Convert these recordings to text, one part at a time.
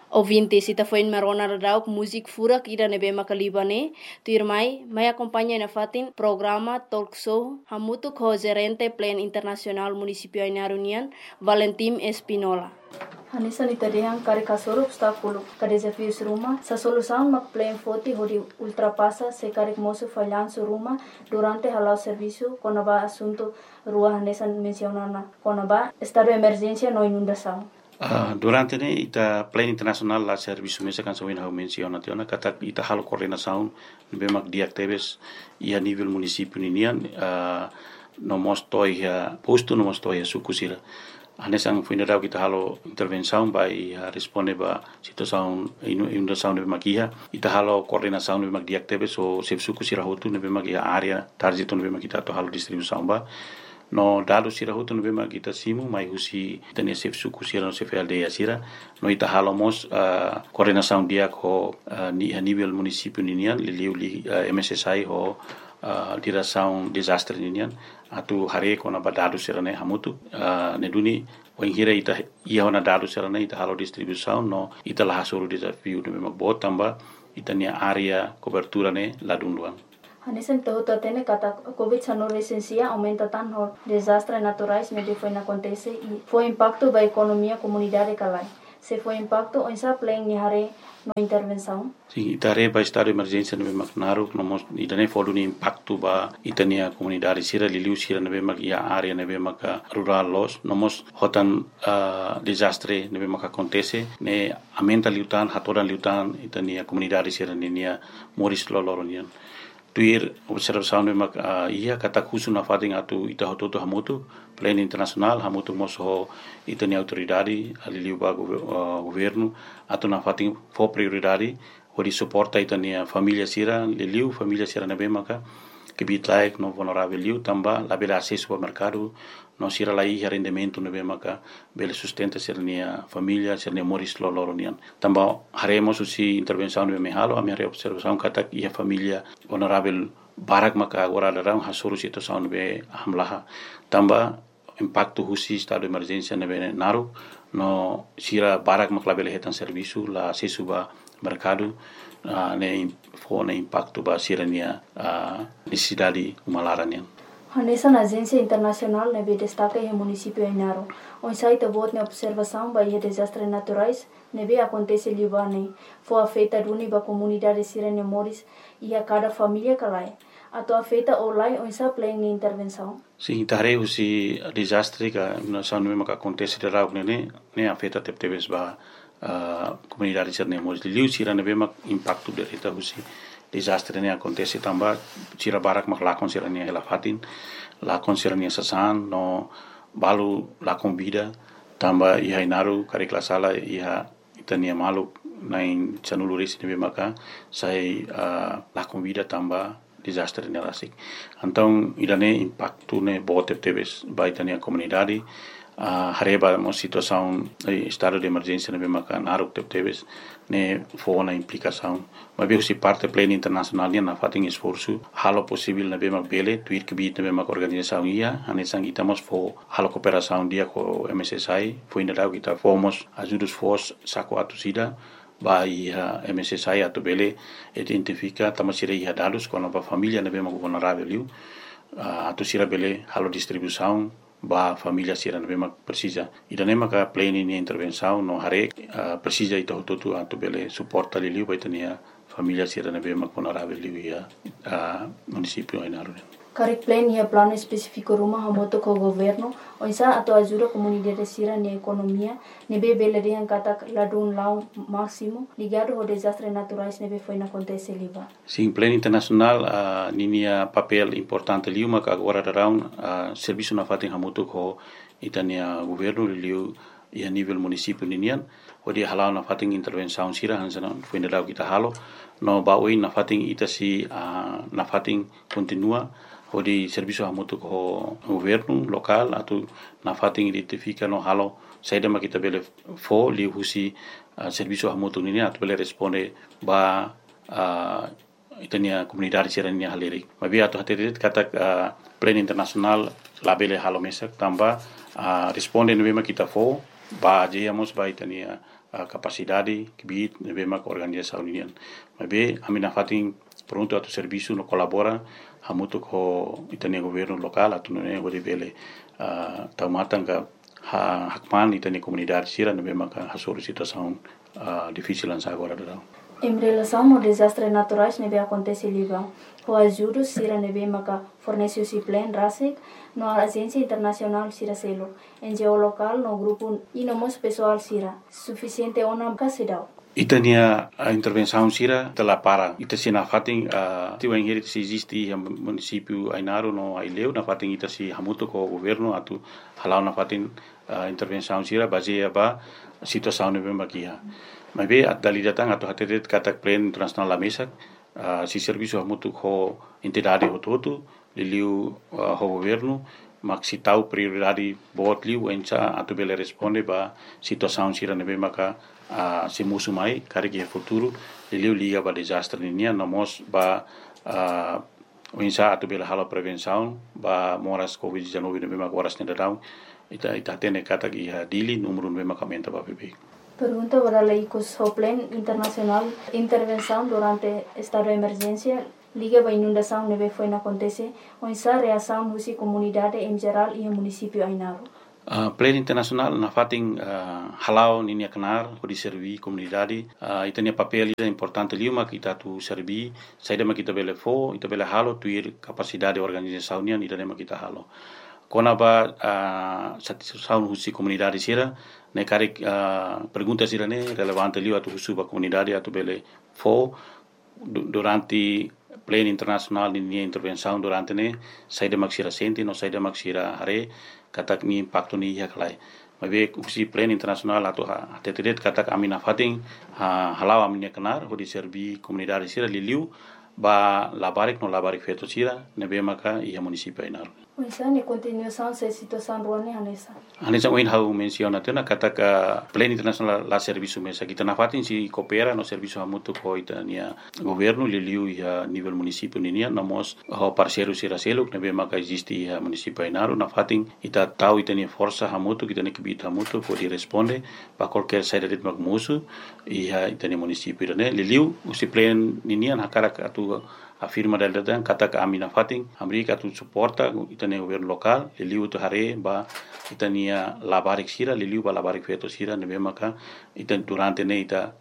Ouvintes, ita foi in marona radau música furak ira nebe makalibane, tu irmai, mai acompanha na fatin programa talk show hamutu ko gerente plan internasional municipio Inarunian, Valentim Espinola. Hanisa ni tadehang kari kasoro obstáculo, ka desafios rumah, sa solução mak plan foti hodi ultrapassa se kari moço falhanço rumah durante halau serviço quando ba assunto rua hanesa mencionana, quando ba estado de emergência no inundação. Durante ne ita plan internasional la serviço mesa kan sawin hau menciona tiona kata ita halo coordenação bemak diactebes ia nível município ninian no mostoi posto no mostoi sukusira anesang funeral kita halo intervenção vai responde ba situação inundação de makia ita halo coordenação bemak diactebes o se sukusira hotu ne bemak area target no bemak kita to halo distribuição ba no dado sira hutu no bema kita simu mai husi tene sef suku sira no sef aldeia sira no ita halomos coordenação dia ko ni a nível município ninian li MSSI ho direção desastre ninian atu hare ko na badado sira ne hamutu ne duni o hira ita ia na dado sira ne ita halo distribuição no ita la hasuru desafio no bema botamba ita ni area cobertura ne ladunduan. Hanesan tahu tatene kata COVID-19 licencia aumenta tan hor desastres naturais ne foi na acontece e foi impacto ba economia comunidade kalai. Se foi impacto o insa plan ni hare no intervenção. Sim, itare ba estado de emergência no Macnaru, no mos idane folu ni impacto ba itania comunidade sira liliu sira no bemak ia area no bemak rural los, no mos hotan desastre no bemak acontece ne aumenta liutan hatoran liutan itania comunidade sira ninia moris loloronian. Tuir observação de mak ia kata kusu na fating atu ita hototo hamutu plan internasional hamutu moso itani autoridade ali ba governo atu na fating fo prioridade hori suporta itani família sira liliu família sira na bemaka que bitlaik no vulnerável liu tamba la bela acesso ao mercado no sira la ia rendimento no bemaka bela sustenta sirnia família sirnia moris loloronian tamba haremos usi intervenção no mehalo a minha observação kata ia família vulnerável barak maka agora darang hasuru situação no be hamlaha tamba impacto husi estado de emergência no be naru no sira barak maka bela hetan serviço la acesso ba mercado ne fone impacto ba sirania necessidade humalaranian. Hanesa na agência internacional nebe destaca em município Inaro. O site bot na observação ba desastres naturais nebe acontece libane. Foi afeta duni ba comunidade sirene moris e a cada família kalai. Ato afeta olai o sa plan ni intervenção. Sim, tare usi desastre ka na sanu maka acontece de rau ne afeta teptebes ba comunidade sirene moris liu sira nebe mak impacto de reta usi desastre ne acontece tamba sira barak mak lakon sira ne elafatin lakon sira ne sasan no balu lakon vida tamba iha inaru karikla sala iha itania malu nain chanuluris ne maka sai lakon vida tamba desastre ne rasik então irane impacto ne bote tebes baitania comunidade hareba mo situação estado de emergência ne maka naru tebes ne fona implicação mas se parte plena internacional na fating esforço halo possível na bema bele tuir que bit na bema organização ia anesang itamos fo halo cooperação dia com MSSI foi na dau kita fomos ajudos fos saco atusida vai MSSI atu bele identifica tamasira ia dados com a família na bema vulnerável atusira bele halo distribuição ba família sira na bema precisa idane maka plena ni intervenção no hare precisa ita hototu atu bele suporta liliu baitania família sira na bema vulnerável ia município Inaro. Karik plan ia plano específico rumah hamoto ko governo oisa atau ajuda comunidade sira ni economia nebe bele riang kata ladun lau máximo ligado ao desastres naturais nebe foi na acontece liba. Sim, plano internacional ninia papel importante liu maka agora darão serviço na fating hamoto ko itania governo liu ia nível município ninian odi halau na fating intervenção sira hansana foi na kita halo no baui na fating itasi na fating continua odi serviço hamoto ko governo local atau na fating identifica no halo saida makita bele fo li husi serviço hamoto nini atau bele responde ba itania comunidade sirania haleri mabi atau haterit kata plan internasional labele halo mesak tamba responde no bema kita fo ba jeyamos ba itania capacidade que bit nebe organização união. Mas be amina fatin pronto atu serviço no colabora hamutu ko itania governo local atu ne ode bele taumatan ka hakman itania comunidade sira nebe maka hasuru situação difícil lança agora do. Em relação aos desastres naturais que acontece em Líbano, o ajuda Sira nebe maka fornece o plan RASIC na agência internacional Sira Selo, NGO local no grupo e no mos pessoal Sira, suficiente ona casidao. Itania a intervenção Sira telah para ita sina fating tiu engeri se existe município Ainaro no Aileu na fating ita si hamuto ko governo atu halau na fating intervenção Sira baseia ba situação nebe makia. Mas be dali datang atau hati katak plan internasional la mesa si serviço hamutu ko entidade hototu liliu ho governo mak si tau prioridade bot liu encha atu bele responde ba situação sira nebe maka si musu mai kari ke futuro liliu liga ba desastre ninia nomos ba encha atu bele hala prevenção ba moras covid-19 nebe maka waras nedadau ita tene katak iha dili número nebe maka menta ba bebe. Pergunta para la ICOS Plan Internacional Intervenção durante estado de emergência liga para inundação neve foi na acontece onde a reação da comunidade em geral e o município Ainaro. Plan Internacional na fating halau ninia kenar di servi comunidade itania papel importante liuma kita tu servi saida ma kita bele fo ita bele halo tuir capacidade organização nian ita ma kita halo kona ba satisfação husi comunidade sira ne kare pergunta sira ne relevante liu atu husu ba comunidade atu bele fo durante plan internacional ni intervenção durante ne saida maksira senti no saida maksira hare katak ni impacto ni yaklai mabe usi plan internasional atau tetedet katak amina fating halau amina kenar ho di servi comunidade sira liliu ba labarik no labarik feto sira nebe maka ia municipio Ainaro. Unsa ne continuação se situação ruane hanesa. Hanesa oin hau menciona tena katak plan internasional la serviço mesa kita na fatin si coopera no serviço hamutu ko itania governo liliu ia nível municipio ninia nomos ho parceiro sira seluk nebe maka existe ia municipio Ainaro na fatin ita tau itania força hamutu kita ne kibit hamutu ko di responde pa qualquer saída de magmusu ia itania municipio ne liliu usi plan ninia hakarak atu afirma del datang kata amina fating Amerika tu suporta itania governo local liliu tu hare ba itania labarik sira liliu ba labarik feto sira nebe maka itan durante ne ita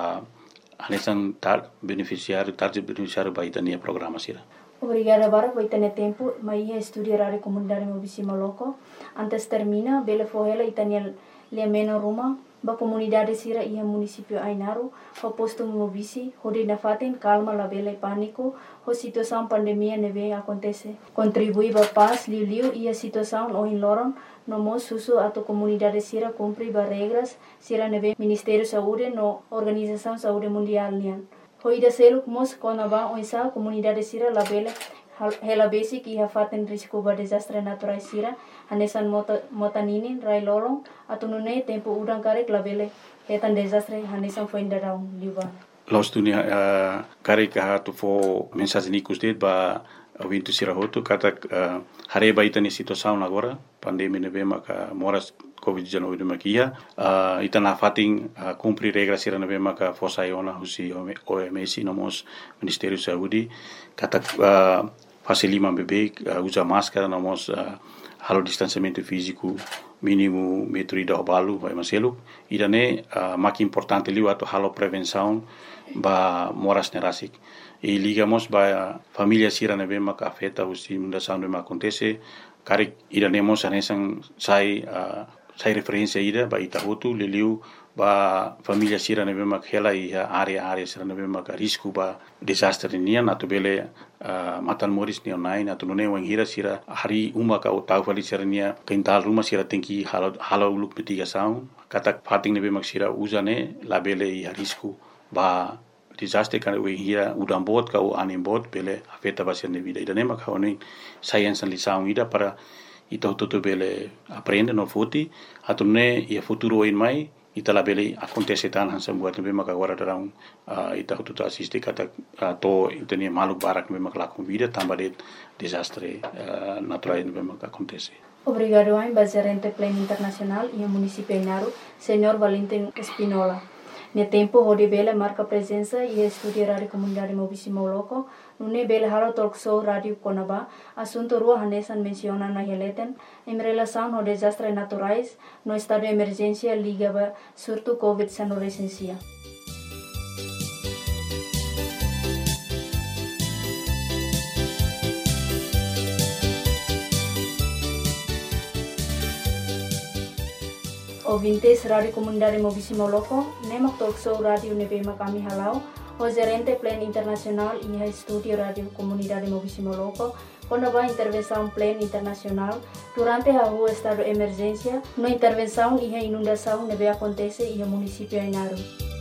anesan tar beneficiário ba itania programa sira. Obrigada para por tener tempo, mas ia estudar a comunidade Mobisima Loco. Antes termina, bele fohela itania lemeno Roma, ba comunidade sira ia município Ainaro, ho posto Mobisi, hode na faten calma la bele pânico, ho situação pandemia neve acontece. Contribui ba paz liu ia situação o in loron, no mos susu atau comunidade sira cumpri ba regras sira neve Ministério Saúde no Organização Saúde Mundial nian. Hoida seluk mos konaba oisa comunidade sira la bele hela basic ia faten risco ba desastre natural sira hanesan motaninin rai lolong atau nune tempo udang karek la bele hetan desastre hanesan foi ndarau liba. Los dunia karek tu fo mensagem nikus det ba vintu sira hotu katak hare ba itani situação agora pandemia neve maka moras COVID-19 makia itana fating cumprir regras sira neve maka fosaiona husi OMS nomos Ministério Saúde katak facilima bebê usa máscara nomos halo distanciamento físico mínimo metro ida balu vai maselu idane mak importante liu atau halo prevenção ba moras nerasik e ligamos ba família sira neve maka afeta usi mundação neve acontece karik idane mos anesan sai referência ida ba itahutu liliu ba família sira neve mak hela ia area sira neve mak risco ba desastre nian atu bele matan moris ni online atu none wang hira sira hari uma ka tau fali sira nia kental rumah sira tengki halo uluk mitigação katak fating neve mak sira uzane la bele ia risco ba desastre kan we hira udam bot ka anim bot bele afeta ba sira vida ida nema ka oni science lição ida para ita tutu bele aprende no futi atune ia futuro in mai ita la bele acontece tan hansa buat nebe maka agora darang ita tutu assiste kata to itania maluk barak nebe maka lakon vida tamba de desastre natural nebe maka acontece. Obrigado a Gerente Pleno Internacional e a Município Inaru, Senhor Valentim Espinola. No tempo, onde Bela marca presença e estudia a comunidade Mobisimo Loco, no Bela Halo Talk Show Rádio Conaba, assunto rua Hanesan menciona na releten, em relação ao desastres naturais, no estado de emergência ligado surto Covid-19 recensia. Ouvintes Rádio Comunidade Mobisimo Loco, Nemak Talk Show Rádio Nebema kami halau, o Gerente Pleno Internacional e a Estúdio Rádio Comunidade Mobisimo Loco, quando vai intervenção pleno internacional, durante a rua estado de emergência, no intervenção e a inundação neve acontece e o município Inaru.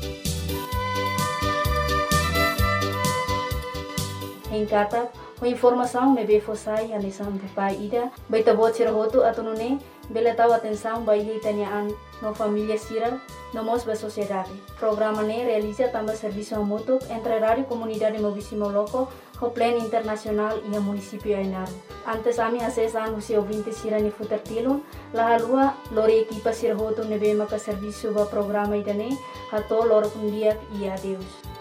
Em Kata, a informação neve fossai a nisan de pai ida, baita bot sirahoto atunune, bela tahu atenção bayi tanyaan no família sira, no mos ba sociedade. Programa ne realiza também serviço mútuo entre Rádio Comunidade Mobisimo Loco, o Pleno Internacional e o município Inaru. Antes ami acesan usi ouvinte sira ni futertilon, la halua lori equipa sirahoto nebe maka serviço ba programa idane, hato loro kundiak e adeus.